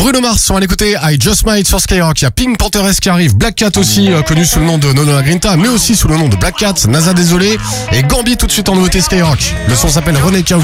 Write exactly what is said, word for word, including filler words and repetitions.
Bruno Mars, on va l'écouter. I Just Might sur Skyrock. Il y a Pink Pantheress qui arrive. Black Cat aussi, euh, connu sous le nom de Nono Lagrinta, mais aussi sous le nom de Black Cat. NASA désolé. Et Gambi tout de suite en nouveauté Skyrock. Le son s'appelle René Caouli.